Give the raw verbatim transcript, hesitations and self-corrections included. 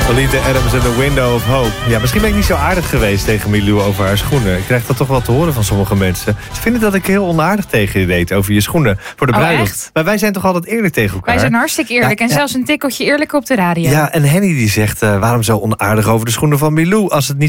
Olita Adams en The Window of Hope. Ja, misschien ben ik niet zo aardig geweest tegen Milou over haar schoenen. Ik krijg dat toch wel te horen van sommige mensen. Ze vinden dat ik heel onaardig tegen je deed over je schoenen voor de Oh, bruiloft. echt? Maar wij zijn toch altijd eerlijk tegen elkaar? Wij zijn hartstikke eerlijk Ja, en ja. zelfs een tikkeltje eerlijk op de radio. Ja, en Henny die zegt, uh, waarom zo onaardig over de schoenen van Milou als het niet